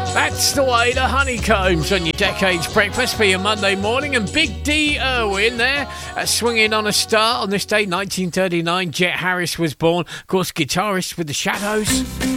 That's the way, the Honeycombs on your Decades Breakfast for your Monday morning. And Big D Irwin there, swinging on a star on this day, 1939. Jet Harris was born, of course, guitarist with the Shadows.